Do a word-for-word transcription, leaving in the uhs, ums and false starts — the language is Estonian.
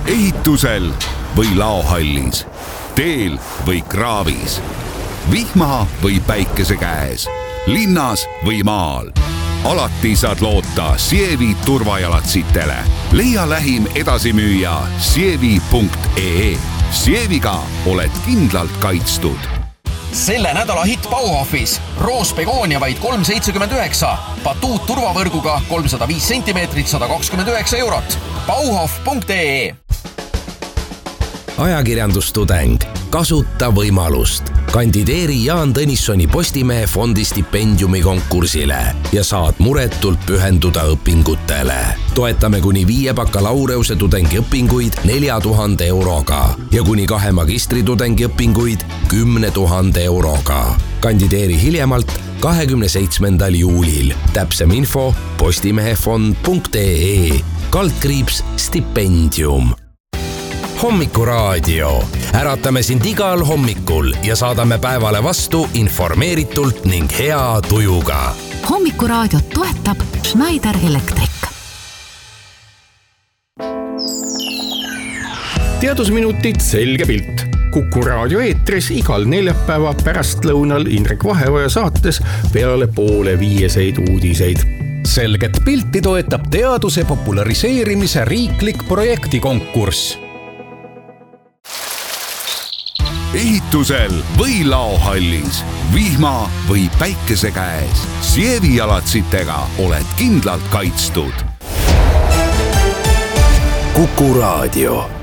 ehitusel või laohallis, teel või kraavis, vihma või päikese käes, linnas või maal. Alati saad loota Sievi turvajalatsitele. Leia lähim edasimüüja sievi punkt ee. Sieviga oled kindlalt kaitstud. Selle nädala hitt Bauhofis. Roos Begoonia vaid kolm seitsekümmend üheksa. Batuut turvavõrguga kolmsada viis sentimeetrit, sada kakskümmend üheksa eurot. Bauhof punkt ee. Ajakirjandustudeng. Kasuta võimalust. Kandideeri Jaan Tõnissoni Postimehe fondi stipendiumi konkursile ja saad muretult pühenduda õpingutele. Toetame kuni viie bakalaureuse tudengi õpinguid nelja tuhande euroga ja kuni kahe magistritudengi õpinguid kümne tuhande euroga. Kandideeri hiljemalt kahekümne seitsmendal juulil. Täpsem info postimehefond punkt ee. Kaldkriips stipendium. Hommikuraadio. Äratame sind igal hommikul ja saadame päevale vastu informeeritult ning hea tujuga. Hommikuraadiot toetab Schneider Electric. Teadusminutid selge pilt. Kuku raadio eetris igal neljapäeva pärastlõunal Indrek Vaheoja saates peale poole viieseid uudiseid. Selget pilti toetab teaduse populariseerimise riiklik projektikonkurss. Ehitusel või laohallis, vihma või päikese käes, Sievi jalatsitega oled kindlalt kaitstud. Kuku raadio.